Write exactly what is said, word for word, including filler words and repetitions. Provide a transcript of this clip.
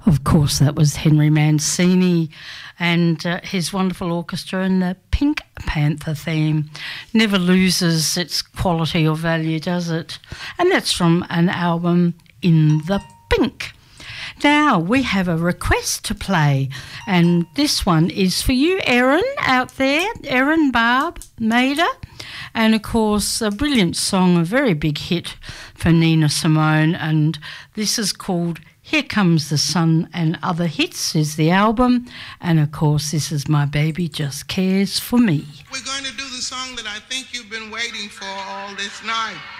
Of course, that was Henry Mancini and uh, his wonderful orchestra, and the Pink Panther theme never loses its quality or value, does it? And that's from an album, In the Pink. Now we have a request to play, and this one is for you, Erin, out there, Erin Barb Maida, and of course a brilliant song, a very big hit for Nina Simone, and this is called Here Comes the Sun and Other Hits is the album, and of course this is My Baby Just Cares for Me. We're going to do the song that I think you've been waiting for all this night.